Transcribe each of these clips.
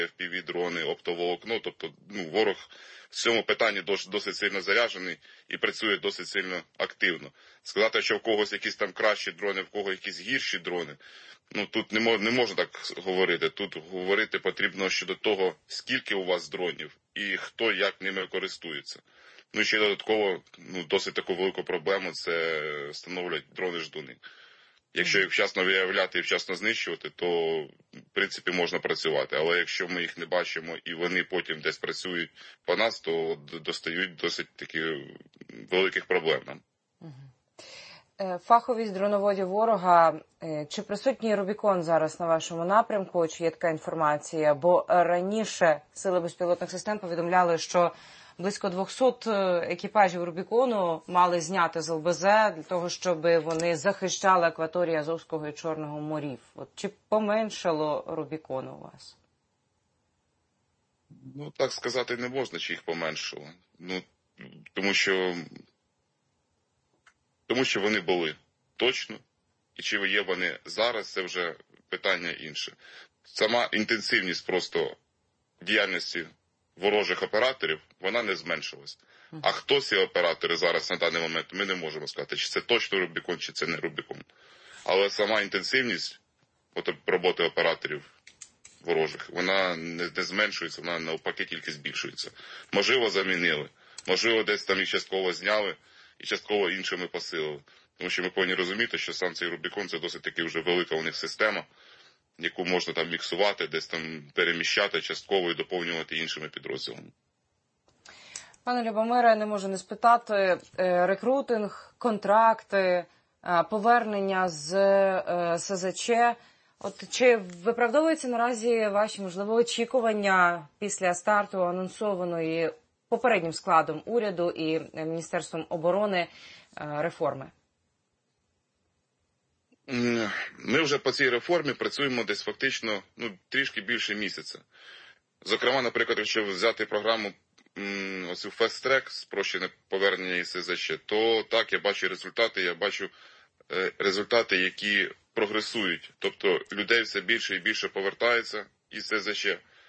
FPV-дрони, оптоволокно. Тобто, ворог в цьому питанні досить сильно заряджений і працює досить сильно активно. Сказати, що в когось якісь там кращі дрони, в когось якісь гірші дрони, тут не можна так говорити. Тут говорити потрібно щодо того, скільки у вас дронів і хто як ними користується. І ще додатково, досить таку велику проблему це становлять дрони-ждуни. Якщо їх вчасно виявляти і вчасно знищувати, то, в принципі, можна працювати. Але якщо ми їх не бачимо і вони потім десь працюють по нас, то достають досить таки великих проблем нам. Фаховість дроноводів ворога. Чи присутній Рубікон зараз на вашому напрямку? Чи є така інформація? Бо раніше Сили безпілотних систем повідомляли, що близько 200 екіпажів Рубікону мали зняти з ЛБЗ для того, щоб вони захищали акваторію Азовського і Чорного морів. Чи поменшало Рубікону у вас? Так сказати не можна, чи їх поменшало. Тому що вони були точно. І чи є вони зараз, це вже питання інше. Сама інтенсивність просто діяльності ворожих операторів, вона не зменшилась. А хто ці оператори зараз на даний момент, ми не можемо сказати, чи це точно Рубікон, чи це не Рубікон. Але сама інтенсивність роботи операторів ворожих, вона не зменшується, вона навпаки тільки збільшується. Можливо, замінили, можливо, десь там їх частково зняли і частково іншими посилили. Тому що ми повинні розуміти, що сам цей Рубікон – це досить таки вже велика у них система, яку можна там міксувати, десь там переміщати частково і доповнювати іншими підрозділами. Пане Любомире, не можу не спитати. Рекрутинг, контракти, повернення з СЗЧ. Чи виправдовуються наразі ваші, можливо, очікування після старту анонсованої попереднім складом уряду і Міністерством оборони реформи? Ми вже по цій реформі працюємо десь фактично трішки більше місяця. Зокрема, наприклад, якщо взяти програму оцю Fast Track, спрощене повернення із СЗЧ, то так, я бачу результати, які прогресують. Тобто людей все більше і більше повертається із СЗЧ.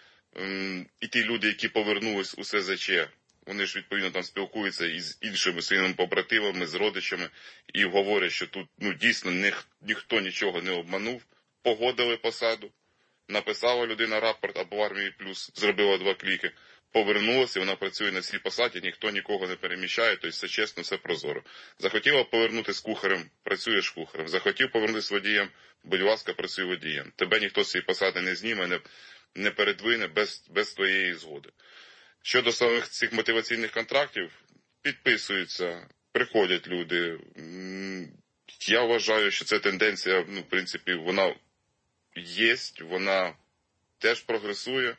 І ті люди, які повернулись у СЗЧ, вони ж, відповідно, там спілкуються із іншими своїми побратимами, з родичами, і говорять, що тут дійсно ніхто нічого не обманув, погодили посаду, написала людина рапорт або в Армії Плюс, зробила 2 кліки, повернулася, вона працює на цій посаді, ніхто нікого не переміщає, тобто все чесно, все прозоро. Захотіла повернутися кухарем, працюєш кухарем. Захотів повернутися водієм, будь ласка, працюй водієм. Тебе ніхто з цієї посади не зніме, не передвине без твоєї згоди. Щодо самих цих мотиваційних контрактів, підписуються, приходять люди. Я вважаю, що ця тенденція, в принципі, вона є, вона теж прогресує.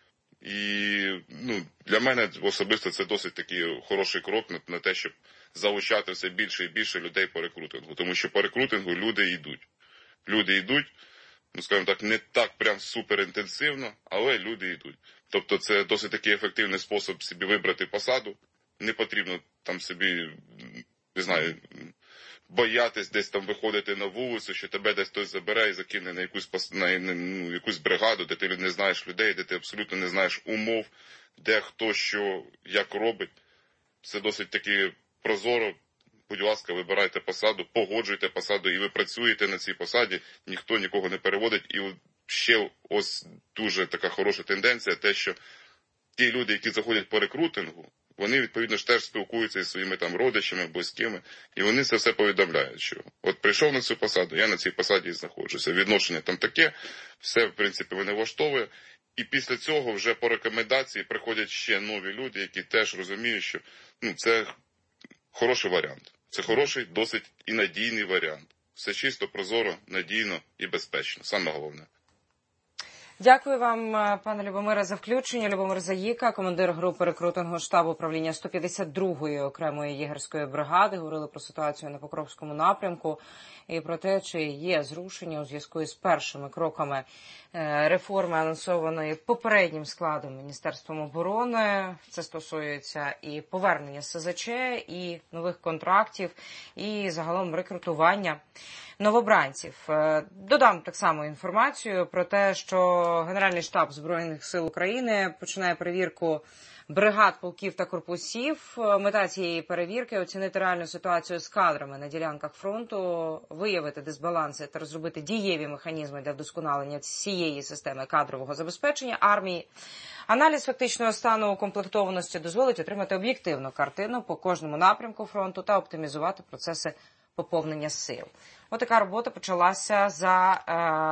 І для мене особисто це досить такий хороший крок на те, щоб залучати все більше і більше людей по рекрутингу. Тому що по рекрутингу люди йдуть. Люди йдуть, скажімо так, не так прям суперінтенсивно, але люди йдуть. Тобто це досить такий ефективний спосіб собі вибрати посаду. Не потрібно там собі, не знаю, боятись десь там виходити на вулицю, що тебе десь хтось забере і закине на якусь бригаду, де ти не знаєш людей, де ти абсолютно не знаєш умов, де хто що, як робить. Це досить таки прозоро. Будь ласка, вибирайте посаду, погоджуйте посаду, і ви працюєте на цій посаді, ніхто нікого не переводить. І ще ось дуже така хороша тенденція, те, що ті люди, які заходять по рекрутингу, вони, відповідно, ж теж спілкуються із своїми там родичами, близькими, і вони це все повідомляють, що от прийшов на цю посаду, я на цій посаді і знаходжуся. Відношення там таке, все, в принципі, мене влаштовує. І після цього вже по рекомендації приходять ще нові люди, які теж розуміють, що це хороший варіант. Це хороший, досить і надійний варіант. Все чисто, прозоро, надійно і безпечно. Саме головне. Дякую вам, пане Любомире, за включення. Любомир Заїка, командир групи рекрутингу штабу управління 152-ї окремої єгерської бригади. Говорили про ситуацію на Покровському напрямку і про те, чи є зрушення у зв'язку із першими кроками реформи, анонсованої попереднім складом Міністерством оборони. Це стосується і повернення СЗЧ, і нових контрактів, і загалом рекрутування новобранців. Додам так само інформацію про те, що Генеральний штаб Збройних сил України починає перевірку бригад, полків та корпусів. Мета цієї перевірки – оцінити реальну ситуацію з кадрами на ділянках фронту, виявити дисбаланси та розробити дієві механізми для вдосконалення цієї системи кадрового забезпечення армії. Аналіз фактичного стану укомплектованості дозволить отримати об'єктивну картину по кожному напрямку фронту та оптимізувати процеси поповнення сил. Отака робота почалася за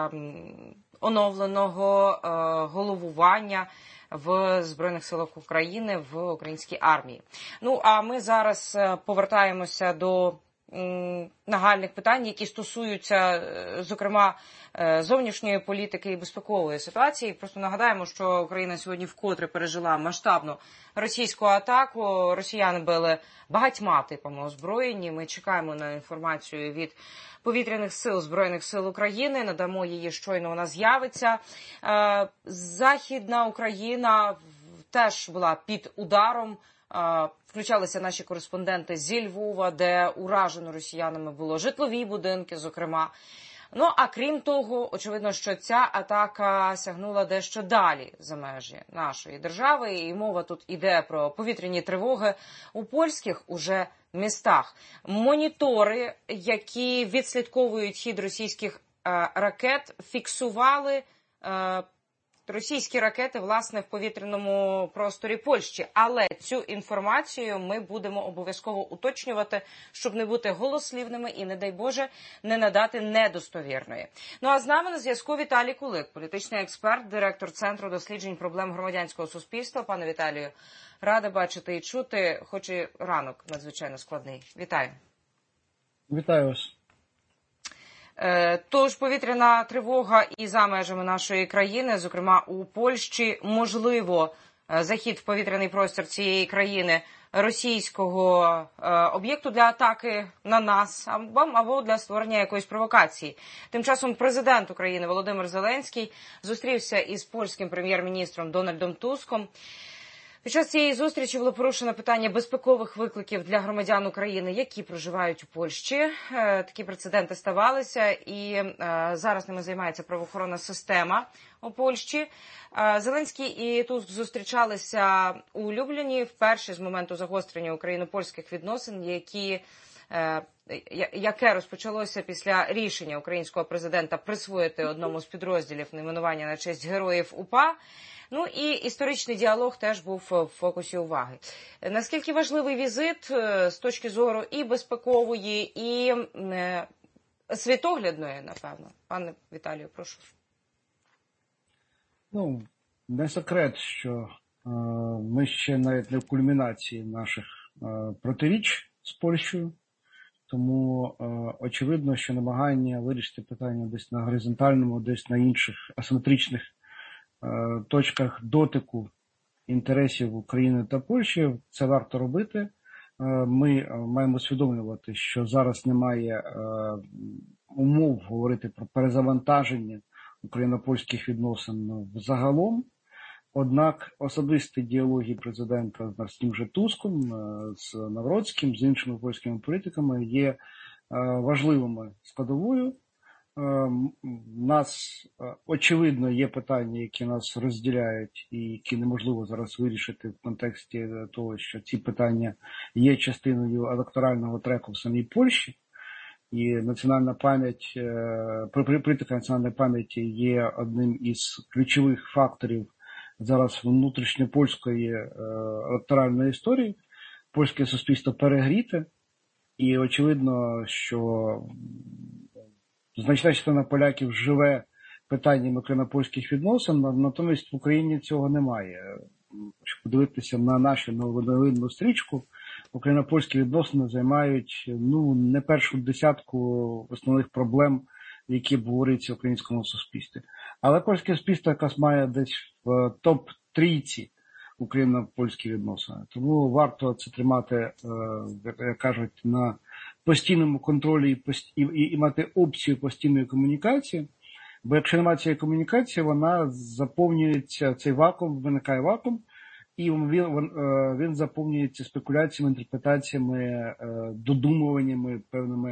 оновленого головування в Збройних силах України, в українській армії. Ну, а ми зараз повертаємося до нагальних питань, які стосуються, зокрема, зовнішньої політики і безпекової ситуації. Просто нагадаємо, що Україна сьогодні вкотре пережила масштабну російську атаку. Росіяни били багатьма типами озброєння. Ми чекаємо на інформацію від повітряних сил Збройних сил України. Надамо її, щойно вона з'явиться. Західна Україна теж була під ударом. Включалися наші кореспонденти зі Львова, де уражено росіянами було житлові будинки, зокрема. Ну, а крім того, очевидно, що ця атака сягнула дещо далі за межі нашої держави. І мова тут іде про повітряні тривоги у польських уже містах. Монітори, які відслідковують хід російських ракет, фіксували російські ракети, власне, в повітряному просторі Польщі. Але цю інформацію ми будемо обов'язково уточнювати, щоб не бути голослівними і, не дай Боже, не надати недостовірної. Ну, а з нами на зв'язку Віталій Кулик, політичний експерт, директор Центру досліджень проблем громадянського суспільства. Пане Віталію, рада бачити і чути, хоч і ранок надзвичайно складний. Вітаю. Вітаю вас. Тож повітряна тривога і за межами нашої країни, зокрема у Польщі, можливо, захід в повітряний простір цієї країни російського об'єкту для атаки на нас або для створення якоїсь провокації. Тим часом президент України Володимир Зеленський зустрівся із польським прем'єр-міністром Дональдом Туском. Під час цієї зустрічі було порушено питання безпекових викликів для громадян України, які проживають у Польщі. Такі прецеденти ставалися, і зараз ними займається правоохоронна система у Польщі. Зеленський і Туск зустрічалися у Любліні вперше з моменту загострення україно-польських відносин, яке розпочалося після рішення українського президента присвоїти одному з підрозділів найменування на честь героїв УПА. Ну і історичний діалог теж був в фокусі уваги. Наскільки важливий візит з точки зору і безпекової, і світоглядної, напевно? Пане Віталію, прошу. Ну, не секрет, що ми ще навіть не в кульмінації наших протиріч з Польщею, тому очевидно, що намагання вирішити питання десь на горизонтальному, десь на інших асиметричних точках дотику інтересів України та Польщі, це варто робити. Ми маємо усвідомлювати, що зараз немає умов говорити про перезавантаження україно-польських відносин взагалом. Однак особисті діалоги президента з тим же Туском, з Навроцьким, з іншими польськими політиками є важливими складовою. У нас, очевидно, є питання, які нас розділяють і які неможливо зараз вирішити в контексті того, що ці питання є частиною електорального треку в самій Польщі. І національна пам'ять, політика національної пам'яті є одним із ключових факторів зараз внутрішньопольської електоральної історії. Польське суспільство перегріте, і очевидно, що значна частина поляків живе питанням україно-польських відносин, натомість в Україні цього немає. Щоб подивитися на нашу новинну стрічку, україно-польські відносини займають не першу десятку основних проблем, які обговорюються в українському суспільстві. Але польське суспільство якраз має десь в топ-трійці україно-польські відносини. Тому варто це тримати, як кажуть, на постійному контролі і мати опцію постійної комунікації. Бо якщо немає цієї комунікації, вона заповнюється, цей вакуум, виникає вакуум, і він заповнюється спекуляціями, інтерпретаціями, додумуваннями, певними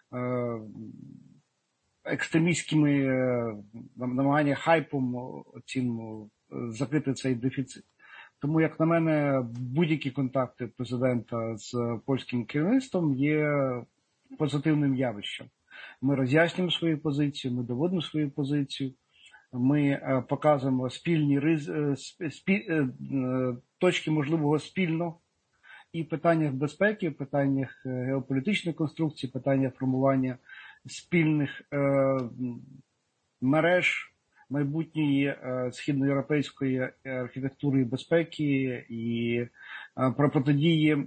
екстремістськими намагання хайпом цим закрити цей дефіцит. Тому, як на мене, будь-які контакти президента з польським керівництвом є позитивним явищем. Ми роз'яснюємо свою позицію, ми доводимо свою позицію, ми показуємо спільні точки можливого спільного і в питаннях безпеки, в питаннях геополітичної конструкції, в питаннях формування спільних мереж майбутньої східноєвропейської архітектури і безпеки і про протидії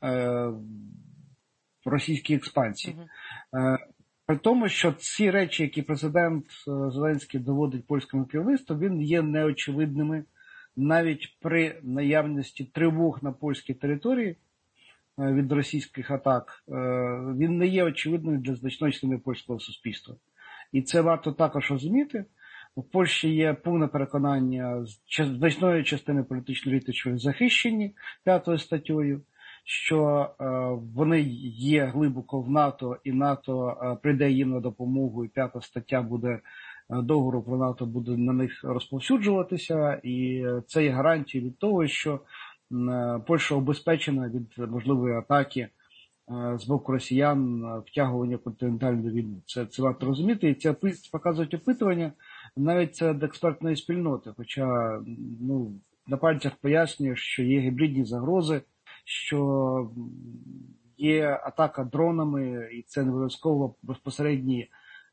російській експансії. При тому, що ці речі, які президент Зеленський доводить польському керівництву, він є неочевидними навіть при наявності тривог на польській території від російських атак. Він не є очевидним для значної частини польського суспільства. І це варто також розуміти. У Польщі є повне переконання значної частини політичної еліти, що захищені 5 статтею, що вони є глибоко в НАТО, і НАТО прийде їм на допомогу, і 5 стаття буде договору про НАТО буде на них розповсюджуватися, і це є гарантією від того, що Польща обезпечена від можливої атаки з боку росіян втягування в континентальну війну. Це варто розуміти, і це показують опитування навіть серед експертної спільноти, хоча на пальцях пояснює, що є гібридні загрози, що є атака дронами, і це не обов'язково безпосередні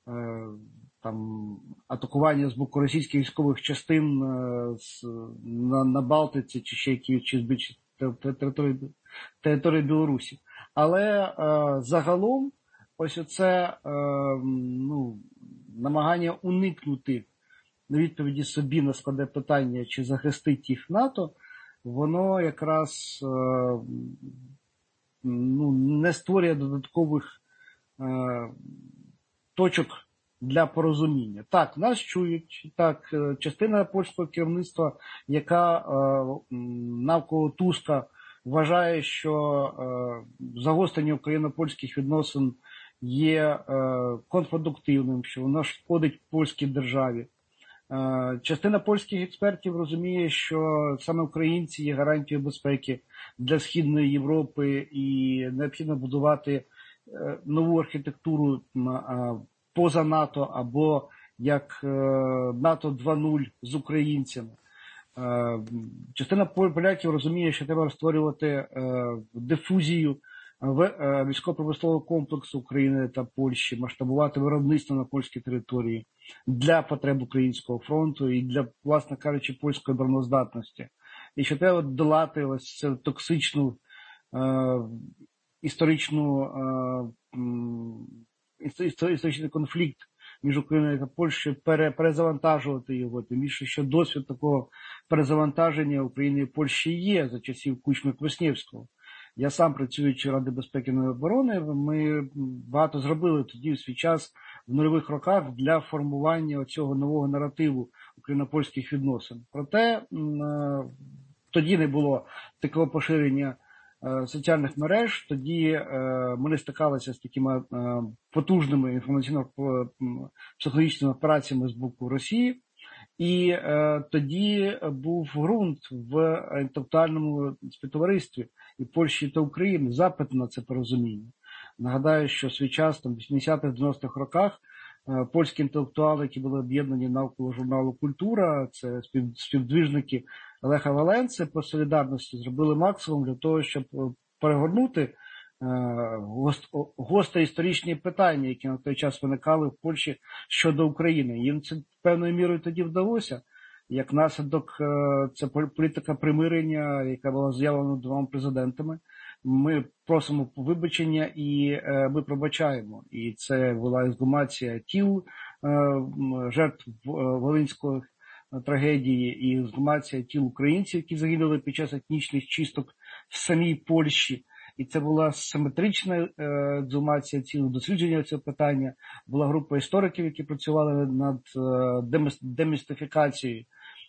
атакування з боку російських військових частин на Балтиці чи ще якісь більше території Білорусі. Але загалом ось оце намагання уникнути на відповіді собі на складне питання, чи захистить їх НАТО, воно якраз не створює додаткових точок для порозуміння. Так, нас чують, так, частина польського керівництва, яка навколо Туска вважає, що загострення україно-польських відносин є контрпродуктивним, що воно шкодить польській державі. Частина польських експертів розуміє, що саме українці є гарантією безпеки для Східної Європи і необхідно будувати нову архітектуру поза НАТО або як НАТО 2.0 з українцями. Частина поляків розуміє, що треба створювати дифузію військово-промислового комплексу України та Польщі, масштабувати виробництво на польській території для потреб Українського фронту і для, власне кажучи, польської обороноздатності. І що треба долати ось цю токсичну історичний конфлікт між Україною та Польщею, перезавантажувати його. Тим більше, що досвід такого перезавантаження України і Польщі є за часів Кучми-Квасневського. Я сам, працюючи Ради безпеки і оборони, ми багато зробили тоді в свій час в нульових роках для формування цього нового наративу україно-польських відносин. Проте тоді не було такого поширення соціальних мереж, тоді ми не стикалися з такими потужними інформаційно-психологічними операціями з боку Росії. І тоді був ґрунт в інтелектуальному співтоваристві і Польщі та України запит на це порозуміння. Нагадаю, що в свій час, в 80-х-90-х роках, польські інтелектуали, які були об'єднані навколо журналу «Культура», це співдвижники Леха Валенси по солідарності, зробили максимум для того, щоб перегорнути гостре історичні питання, які на той час виникали в Польщі щодо України. Їм це певною мірою тоді вдалося. Як наслідок, це політика примирення, яка була заявлена 2 президентами. Ми просимо вибачення і ми пробачаємо. І це була ексгумація тіл жертв Волинської трагедії і ексгумація тіл українців, які загинули під час етнічних чисток в самій Польщі. і це була симетрична екзумація цілого дослідження цього питання. Була група істориків, які працювали над демістифікацією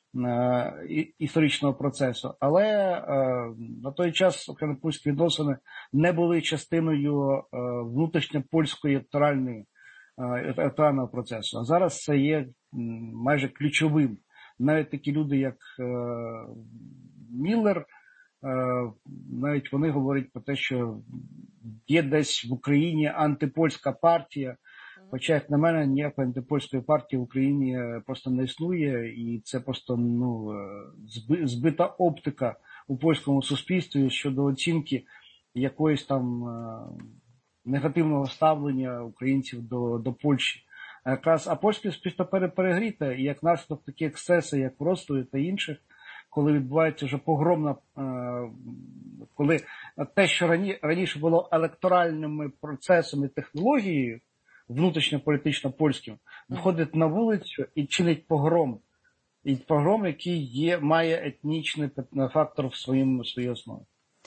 історичного процесу. Але на той час україно-польські відносини не були частиною внутрішньопольської електорального процесу. А зараз це є майже ключовим. Навіть такі люди, як Міллер, навіть вони говорять про те, що є десь в Україні антипольська партія, хоча, як на мене, ніякої антипольської партії в Україні просто не існує, і це просто збита оптика у польському суспільстві щодо оцінки якоїсь там негативного ставлення українців до Польщі. А польське суспільство перегріте, і як наслідок такі ексцеси, як в Ростові та інших, коли відбувається вже погромна, коли те, що раніше було електоральними процесами, технологією, внутрішньополітично польським, виходить на вулицю і чинить погром. І погром, який має етнічний фактор в своїй основі.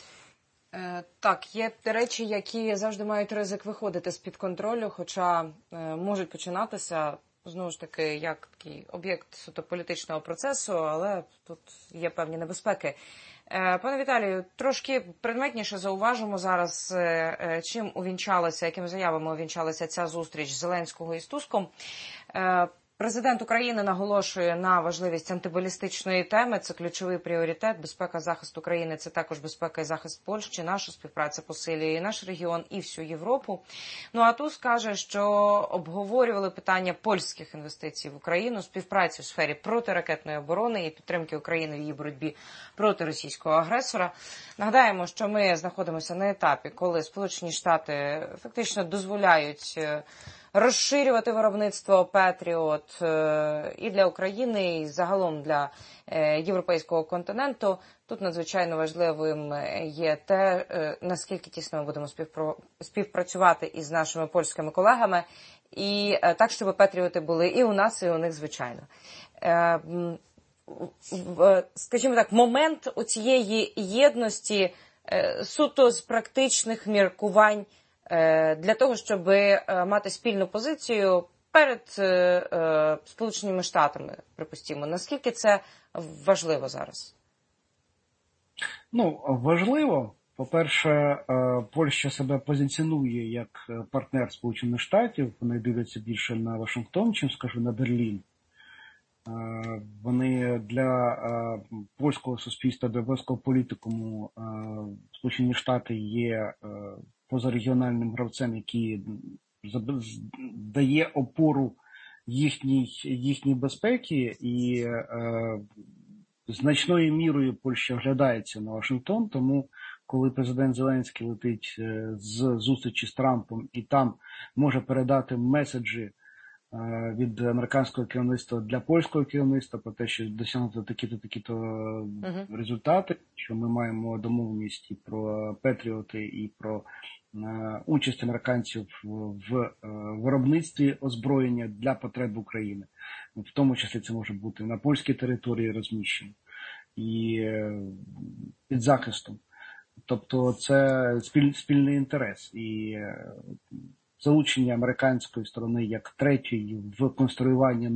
Так, є речі, які завжди мають ризик виходити з-під контролю, хоча можуть починатися, знову ж таки, як такий об'єкт суто політичного процесу, але тут є певні небезпеки. Пане Віталію, трошки предметніше зауважимо зараз, чим увінчалася, якими заявами увінчалася ця зустріч Зеленського із Туском. Президент України наголошує на важливість антибалістичної теми. Це ключовий пріоритет. Безпека, захист України – це також безпека і захист Польщі. Наша співпраця посилює і наш регіон, і всю Європу. Ну, а Туск каже, що обговорювали питання польських інвестицій в Україну, співпраці у сфері протиракетної оборони і підтримки України в її боротьбі проти російського агресора. Нагадаємо, що ми знаходимося на етапі, коли Сполучені Штати фактично дозволяють розширювати виробництво Петріот і для України, і загалом для європейського континенту. Тут надзвичайно важливим є те, наскільки тісно ми будемо співпрацювати із нашими польськими колегами, і так, щоб Петріоти були і у нас, і у них, звичайно. Скажімо так, момент у цієї єдності суто з практичних міркувань для того, щоб мати спільну позицію перед Сполученими Штатами, припустимо. Наскільки це важливо зараз? Ну, важливо. По-перше, Польща себе позиціонує як партнер Сполучених Штатів. Вони дивляться більше на Вашингтон, чим, скажу, на Берлін. Вони для польського суспільства, для польського політикуму Сполучені Штати є позарегіональним гравцем, який дає опору їхній безпеки, і значною мірою Польща оглядається на Вашингтон, тому коли президент Зеленський летить з зустрічі з Трампом і там може передати меседжі від американського керівництва для польського керівництва про те, що досягнути такі-то результати, що ми маємо домовленість і про Петріоти, і про участь американців в виробництві озброєння для потреб України. В тому числі це може бути на польській території розміщено і під захистом. Тобто це спільний інтерес. І залучення американської сторони як третьої в конструювання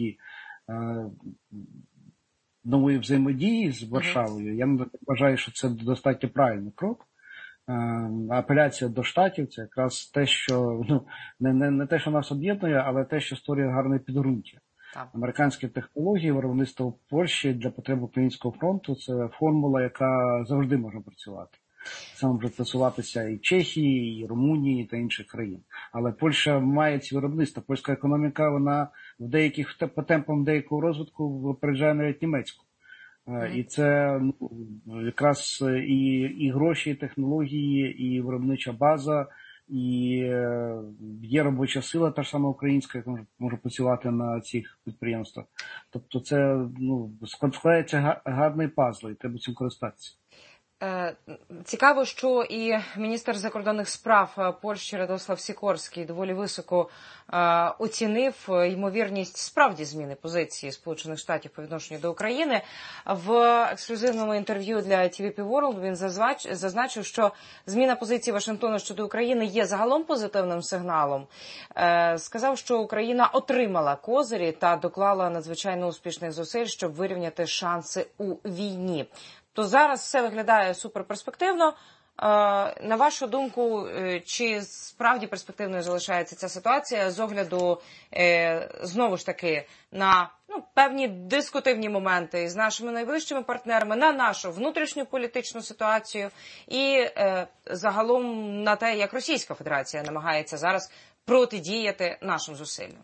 нової взаємодії з Варшавою, я вважаю, що це достатньо правильний крок. Апеляція до Штатів – це якраз те, що не те, що нас об'єднує, але те, що створює гарне підґрунтя. Американські технології, виробництво в Польщі для потреб Українського фронту – це формула, яка завжди може працювати. Це може стосуватися і Чехії, і Румунії, та інших країн. Але Польща має ці виробництва. Польська економіка, вона по темпам деякого розвитку випереджає навіть німецьку. І це якраз і гроші, і технології, і виробнича база, і є робоча сила, та ж сама українська, яка може працювати на цих підприємствах. Тобто це складається гарний пазл, і треба цим користатися. Цікаво, що і міністр закордонних справ Польщі Радослав Сікорський доволі високо оцінив ймовірність справді зміни позиції Сполучених Штатів по відношенню до України. В ексклюзивному інтерв'ю для TVP World він зазначив, що зміна позиції Вашингтона щодо України є загалом позитивним сигналом. Сказав, що Україна отримала козирі та доклала надзвичайно успішних зусиль, щоб вирівняти шанси у війні. То зараз все виглядає суперперспективно. На вашу думку, чи справді перспективною залишається ця ситуація з огляду, знову ж таки, на певні дискутивні моменти з нашими найближчими партнерами, на нашу внутрішню політичну ситуацію і загалом на те, як Російська Федерація намагається зараз протидіяти нашим зусиллям?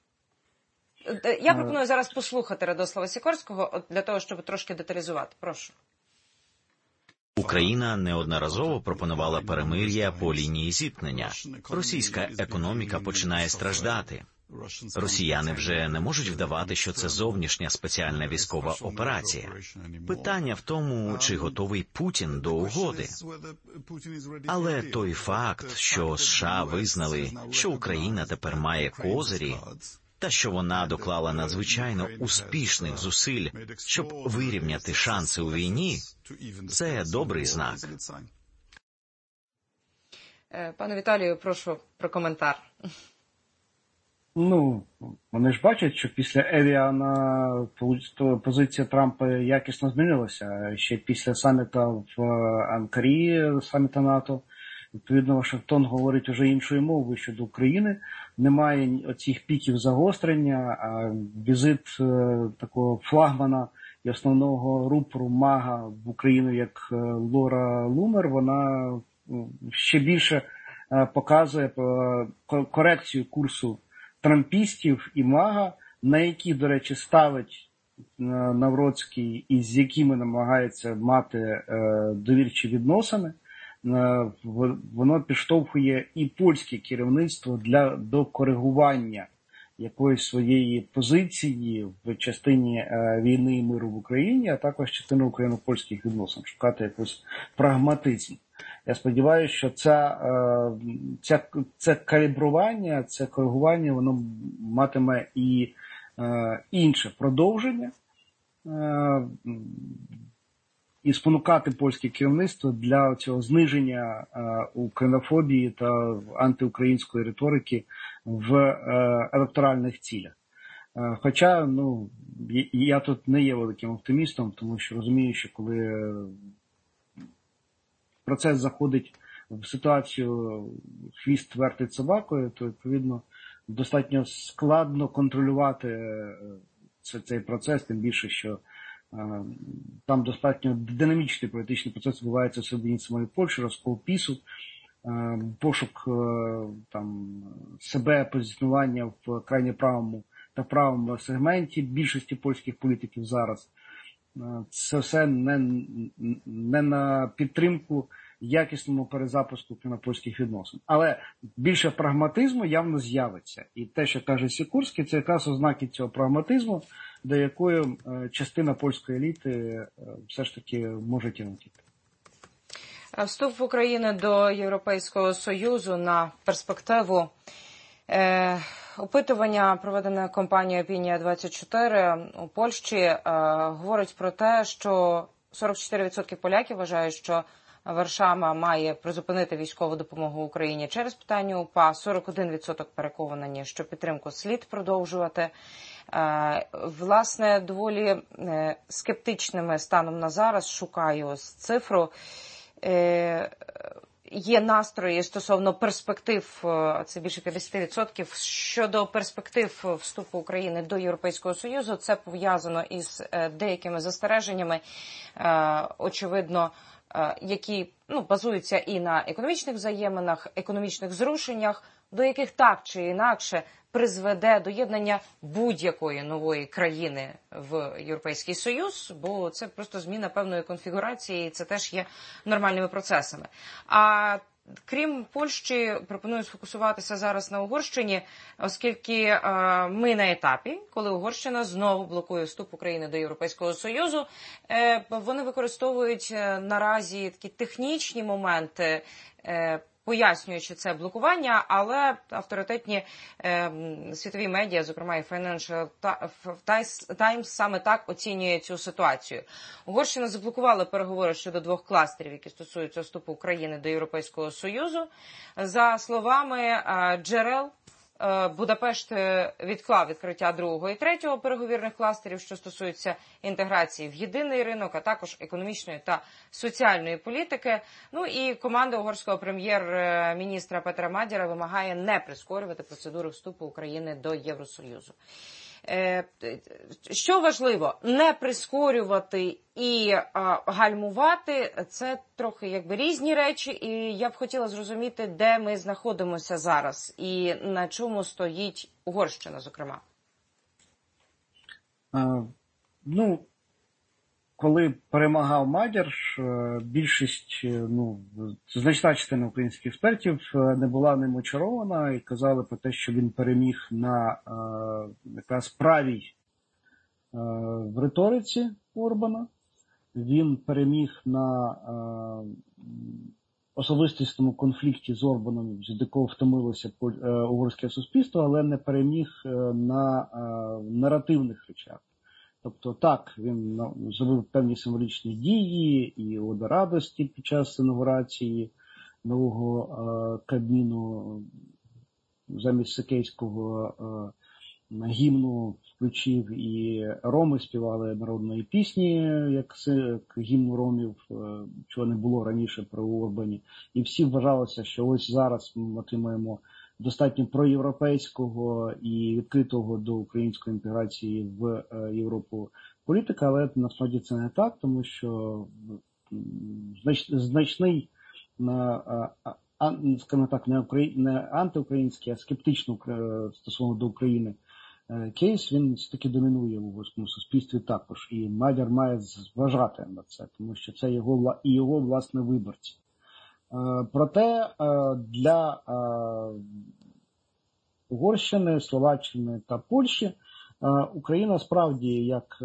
Я пропоную зараз послухати Радослава Сікорського для того, щоб трошки деталізувати. Прошу. Україна неодноразово пропонувала перемир'я по лінії зіткнення. Російська економіка починає страждати. Росіяни вже не можуть вдавати, що це зовнішня спеціальна військова операція. Питання в тому, чи готовий Путін до угоди. Але той факт, що США визнали, що Україна тепер має козирі, та що вона доклала надзвичайно успішних зусиль, щоб вирівняти шанси у війні, це добрий знак. Пане Віталію, прошу про коментар. Вони ж бачать, що після Евіана позиція Трампа якісно змінилася. Ще після саміту в Анкарі, саміту НАТО, відповідно, Вашингтон говорить уже іншою мовою щодо України. Немає оцих піків загострення, а візит такого флагмана і основного рупору МАГА в Україну, як Лора Лумер, вона ще більше показує корекцію курсу трампістів і МАГА, на які, до речі, ставить Навроцький і з якими намагається мати довірчі відносини. Воно підштовхує і польське керівництво до коригування якоїсь своєї позиції в частині війни і миру в Україні, а також частини україно-польських відносин, шукати якийсь прагматизм. Я сподіваюся, що це калібрування, це коригування, воно матиме і інше продовження, і спонукати польське керівництво для цього зниження українофобії та антиукраїнської риторики в електоральних цілях. Хоча, я тут не є великим оптимістом, тому що розумію, що коли процес заходить в ситуацію хвіст вертить собакою, то, відповідно, достатньо складно контролювати цей процес, тим більше, що там достатньо динамічний політичний процес відбувається всередині самої Польщі, розкол ПІСу, пошук себе, позиціонування в крайні правому та правому сегменті більшості польських політиків зараз. Це все не на підтримку якісному перезапуску кінопольських відносин. Але більше прагматизму явно з'явиться. І те, що каже Сікорський, це якраз ознаки цього прагматизму, до якої частина польської еліти все ж таки може тягнути. Вступ України до Європейського Союзу на перспективу. Опитування, проведене компанією «Опінія-24» у Польщі, говорить про те, що 44% поляків вважають, що Варшава має призупинити військову допомогу Україні через питання УПА. 41% переконані, що підтримку слід продовжувати. Власне, доволі скептичними станом на зараз, шукаю ось цифру, є настрої стосовно перспектив, це більше 50%, щодо перспектив вступу України до Європейського Союзу. Це пов'язано із деякими застереженнями, очевидно, які базуються і на економічних взаєминах, економічних зрушеннях, до яких так чи інакше призведе доєднання будь-якої нової країни в Європейський Союз, бо це просто зміна певної конфігурації, і це теж є нормальними процесами. А Крім Польщі, пропоную сфокусуватися зараз на Угорщині, оскільки ми на етапі, коли Угорщина знову блокує вступ України до Європейського Союзу. Вони використовують наразі такі технічні моменти, пояснюючи це блокування, але авторитетні світові медіа, зокрема і Financial Times, саме так оцінює цю ситуацію. Угорщина заблокувала переговори щодо 2 кластерів, які стосуються вступу України до Європейського Союзу. За словами джерел, Будапешт відклав відкриття 2-го і 3-го переговірних кластерів, що стосуються інтеграції в єдиний ринок, а також економічної та соціальної політики. Ну і команда угорського прем'єр-міністра Петра Мадяра вимагає не прискорювати процедуру вступу України до Євросоюзу. Що важливо, не прискорювати і гальмувати – це трохи різні речі, і я б хотіла зрозуміти, де ми знаходимося зараз і на чому стоїть Угорщина, зокрема. Коли перемагав Мадяр, більшість, значна частина українських експертів не була ним очарована і казали про те, що він переміг на якраз правій в риториці Орбана. Він переміг на особистісному конфлікті з Орбаном, з якого втомилося угорське суспільство, але не переміг на наративних речах. Тобто так, він зробив певні символічні дії і ода радості під час інаугурації нового Кабміну, замість Сикейського гімну включив і роми співали народної пісні, як гімн ромів, чого не було раніше при Орбані. І всі вважалося, що ось зараз ми отримаємо достатньо проєвропейського і відкритого до української інтеграції в Європу політика, але насправді це не так, тому що значний, скажімо так, не антиукраїнський, а скептично стосовно до України кейс, він все-таки домінує в угорському суспільстві також. І Мадяр має зважати на це, тому що це його власне виборці. Проте для Угорщини, Словаччини та Польщі Україна справді, як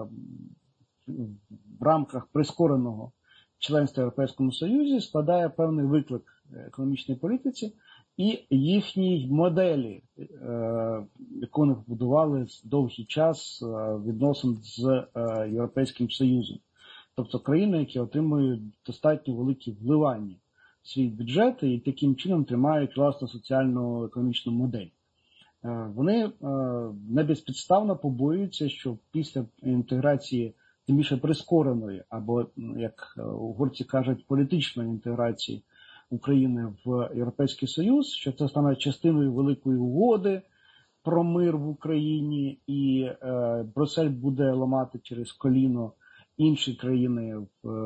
в рамках прискореного членства в Європейському Союзі, складає певний виклик економічній політиці і їхній моделі, яку вони побудували довгий час відносин з Європейським Союзом. Тобто країни, які отримують достатньо великі вливання в свій бюджет і таким чином тримають власну соціальну економічну модель. Вони не безпідставно побоюються, що після інтеграції, тим більше прискореної, або, як угорці кажуть, політичної інтеграції України в Європейський Союз, що це стане частиною великої угоди про мир в Україні, і Брюссель буде ламати через коліно інші країни,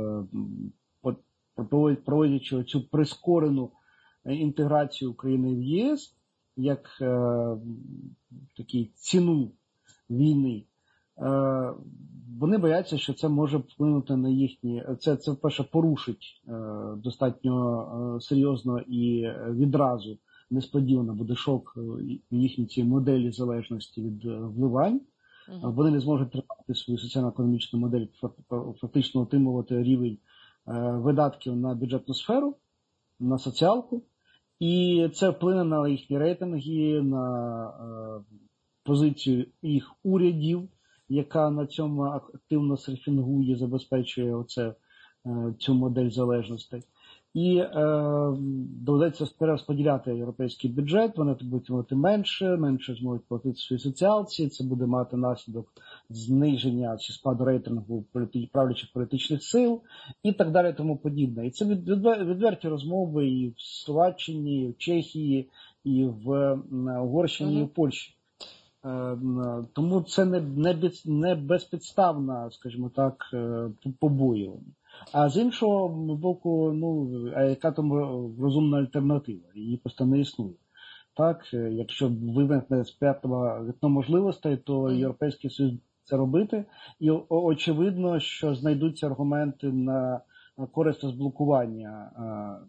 проводячи цю прискорену інтеграцію України в ЄС, як таку ціну війни. Вони бояться, що це може вплинути на їхні... Це вперше, порушить достатньо серйозно і відразу несподівано буде шок в їхній цій моделі залежності від вливань. Вони не зможуть тримати свою соціально-економічну модель, фактично отримувати рівень видатків на бюджетну сферу, на соціалку. І це вплине на їхні рейтинги, на позицію їх урядів, яка на цьому активно серфінгує, забезпечує цю модель залежностей. І доведеться перерозподіляти європейський бюджет, вони будуть мати менше зможуть платити свої соціалці, це буде мати наслідок зниження чи спаду рейтингу правлячих політичних сил і так далі тому подібне. І це відверті розмови і в Словаччині, і в Чехії, і в Угорщині, і в Польщі. Тому це не безпідставна, скажімо так, побоювання. А з іншого боку, а яка там розумна альтернатива? Її просто не існує. Так, якщо виникне з п'ятого вікно можливостей, то Європейський Союз це робити. І очевидно, що знайдуться аргументи на користь розблокування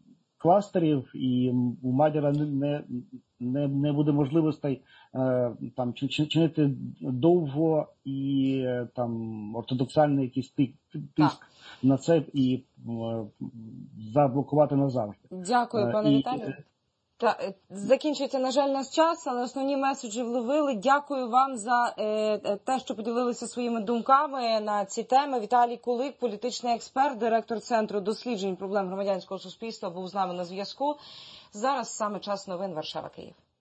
кластерів, і у Мадяра не буде можливостей там чинити довго і там ортодоксальний якийсь тиск на це і заблокувати назавжди. Дякую, пане Віталію. Закінчується, на жаль, наш час, але основні меседжі вловили. Дякую вам за те, що поділилися своїми думками на ці теми. Віталій Кулик, політичний експерт, директор Центру досліджень проблем громадянського суспільства, був з нами на зв'язку. Зараз саме час новин Варшава-Київ.